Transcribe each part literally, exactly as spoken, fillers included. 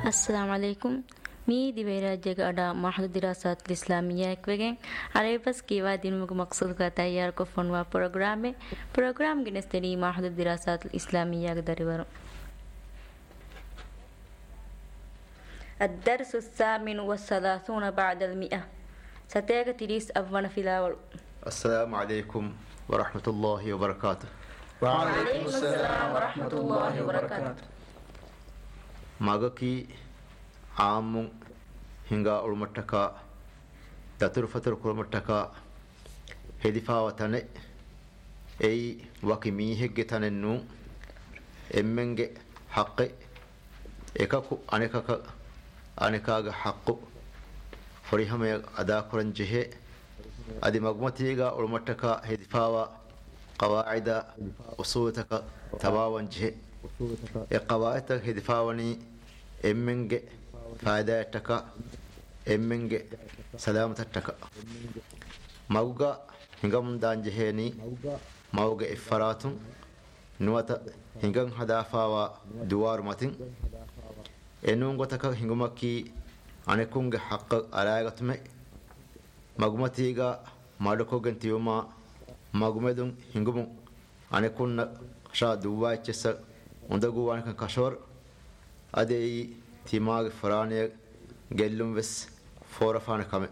السلام عليكم. مي دبيرة جگادا محض دراسات الإسلامية كوجين على بس كيوا دين مك مقصود کا تیار کو فنوا پروگرام پروگرام گنستني محض الدراسات الإسلامية قدروا الدرس الثامن والثلاثون بعد المئة ستيجا تريس أفن في الأول. السلام عليكم ورحمة الله وبركاته. وعليكم السلام ورحمة الله وبركاته. ماغكي عام هنگا علمتكا دتر فتر كلمتكا هدفا وطنه اي وكي ميهگ تننو امنگ حق اكاكو انكاكا انكاغ حق فريهم ادا كرنجه ادي مغمتيغا علمتكا هدفا قواعد اصولتك تباونجه القواعد هدفاوني امنگ فائدتك امنگ سلامتك موغا هنگم دانجهني موغا افراتون نوتا هنگم هدافاوا دوار متين انونغتك هنگمكي انكونغ حق الاغتمه مغمتيغا مادكوگن تيوما مغمدون هنگم انكون شا دوواچس اندغوان كشور ادي تيماغ فراني گلوم وس فورفان كم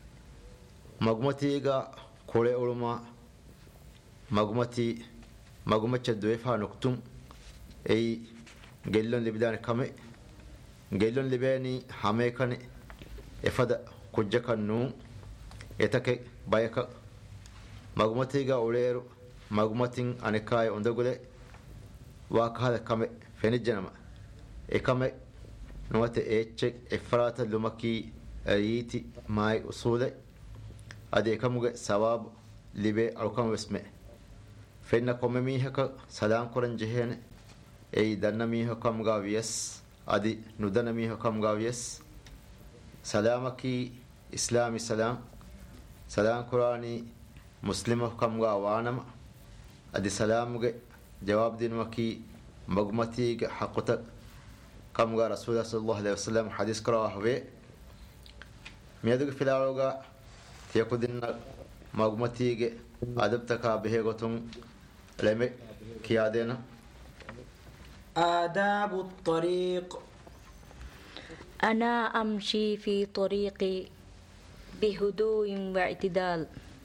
مغمتيغا كولي اولما مغمتي مغمچ دويفا نقطم اي گلون لبدان كم گلون لباني حميكن افد كجكنو اتك بايك مغمتيغا اوليرو مغمتين انكاي اندغله واكها كم فنجنما ekame nuwate eche efrata lumaki ayiti mai usule ade ekamuge sawab libe alkam wesme fenna komemi haka salam koran jehene ei dannami hakam ga vies adi nudanami hakam ga vies salamaki islami salam salam qurani muslim hakam ga wanama adi salamuge jawab dinwaki magmati ge haqqata كم قال رسول الله صلى الله عليه وسلم حديث كراه به ميدوك في الأولوغا تيكودن مغمتيج أدبتك به غتون لمي كيادنا آداب الطريق. أنا أمشي في طريقي بهدوء واعتدال.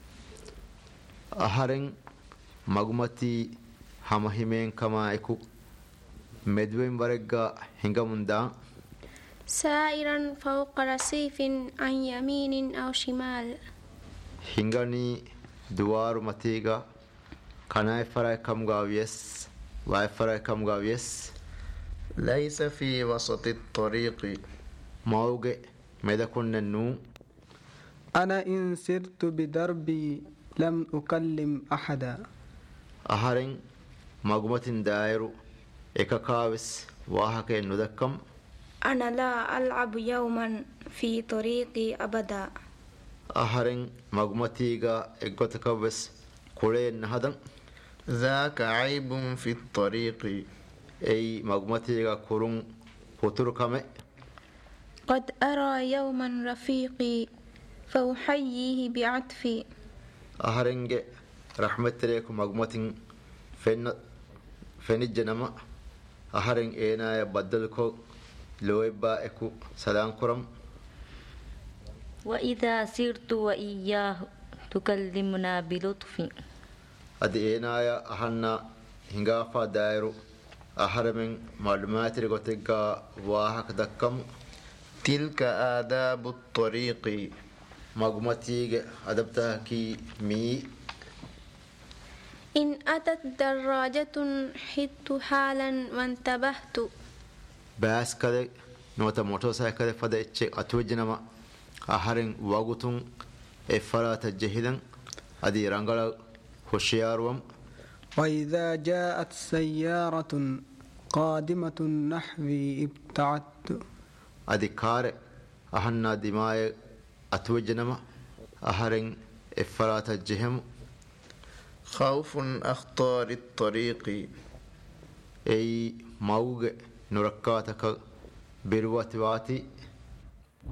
أهرن مغمتي همهمين كما يكو مدوين برقا هنگموندا سائرا فوق رصيف عن يمين أو شمال. هنگاني دوار متيغا كناي فراي كم غاويس واي فراي كم غاويس ليس في وسط الطريق. موغ مدكن النو. أنا إن سرت بدربي لم أكلم أحدا. أهرين مغمتين دائرو إكاكاوس واهكي ندكم. أنا لا ألعب يوما في طريقي أبدا. أهرين مغمتيغا إكوتكاوس كولين نهدن. ذاك عيب في الطريق. أي مغمتيغا كورون فتركم. قد أرى يوما رفيقي فأحييه بعطفي. أهرين رحمة لكم مغمتين فن فنجنما أهرين إينا بدلكو لويبا إكو سلام كرم. وإذا سرت وإياه تكلمنا بلطف. أدي إينا أهنا هنغافا دايرو أهرمين معلومات رغتيغا واحك دكم. تلك آداب الطريق. مغمتيغ أدبتها كي مي. إن أتت دراجة حدت حالا وانتبهت. باس كده نوتا موتوسايكل فدا اتشي أتوجنما أهرين وغتون إفرات الجهدا أدي رانغالا هشياروم. وإذا جاءت سيارة قادمة نحوي ابتعدت. أدي كار أهنا دماء أتوجنما أهرين إفرات الجهم. خوف أخطار الطريق. أي موغ نركاتك بالوتوات